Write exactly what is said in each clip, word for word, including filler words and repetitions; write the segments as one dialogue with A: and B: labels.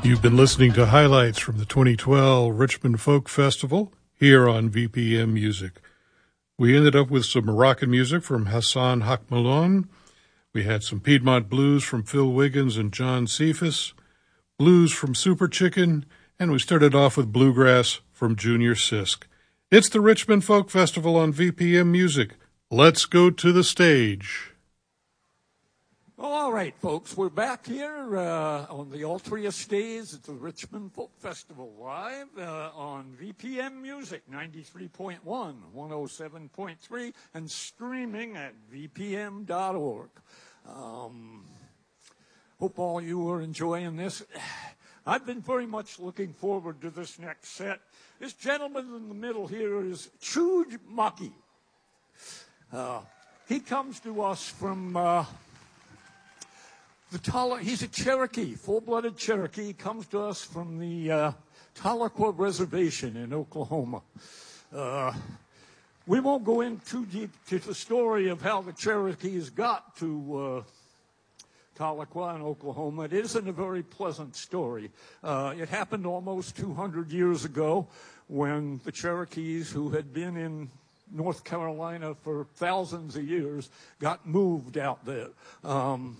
A: You've been listening to highlights from the twenty twelve Richmond Folk Festival here on V P M Music. We ended up with some Moroccan music from Hassan Hakmalon. We had some Piedmont blues from Phil Wiggins and John Cephas, blues from Super Chicken, and we started off with bluegrass from Junior Sisk. It's the Richmond Folk Festival on V P M Music. Let's go to the stage.
B: All right, folks, we're back here uh, on the Altria stage at the Richmond Folk Festival, live uh, on V P M Music, ninety-three point one, one oh seven point three, and streaming at v p m dot org. Um, hope all you are enjoying this. I've been very much looking forward to this next set. This gentleman in the middle here is Chuj Maki. Uh, he comes to us from... Uh, The Tahlequah, he's a Cherokee, full-blooded Cherokee. He comes to us from the uh, Tahlequah Reservation in Oklahoma. Uh, we won't go in too deep to the story of how the Cherokees got to uh, Tahlequah in Oklahoma. It isn't a very pleasant story. Uh, it happened almost two hundred years ago when the Cherokees, who had been in North Carolina for thousands of years, got moved out there. Um,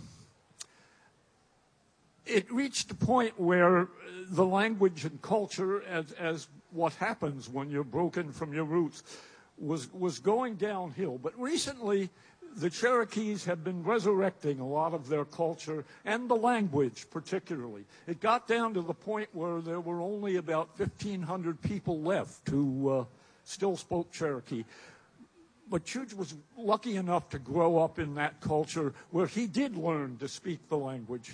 B: It reached a point where the language and culture, as, as what happens when you're broken from your roots, was, was going downhill. But recently, the Cherokees have been resurrecting a lot of their culture and the language particularly. It got down to the point where there were only about fifteen hundred people left who uh, still spoke Cherokee. But Chuj was lucky enough to grow up in that culture where he did learn to speak the language.